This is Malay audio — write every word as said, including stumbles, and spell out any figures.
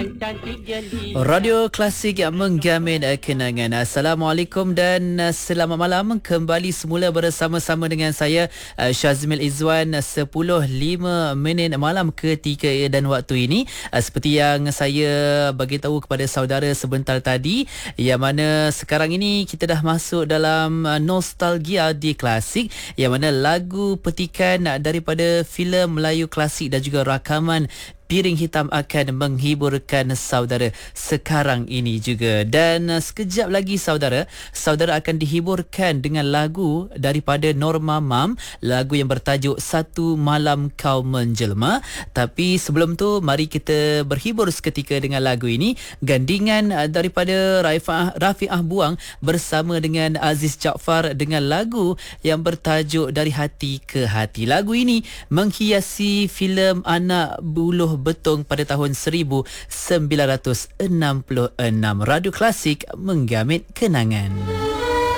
Radio Klasik yang menggamin kenangan. Assalamualaikum dan selamat malam. Kembali semula bersama-sama dengan saya Syazmil Izwan. Sepuluh lima minit malam ketika dan waktu ini, seperti yang saya bagi tahu kepada saudara sebentar tadi, yang mana sekarang ini kita dah masuk dalam nostalgia di Klasik, yang mana lagu petikan daripada filem Melayu klasik dan juga rakaman Piring Hitam akan menghiburkan saudara sekarang ini juga. Dan uh, sekejap lagi saudara, saudara akan dihiburkan dengan lagu daripada Norma Mam, lagu yang bertajuk Satu Malam Kau Menjelma. Tapi sebelum tu, mari kita berhibur seketika dengan lagu ini. Gandingan uh, daripada Raifah, Rafiah Buang bersama dengan Aziz Jaafar dengan lagu yang bertajuk Dari Hati ke Hati. Lagu ini menghiasi filem Anak Buluh Betung pada tahun seribu sembilan ratus enam puluh enam. Radio Klasik menggamit kenangan.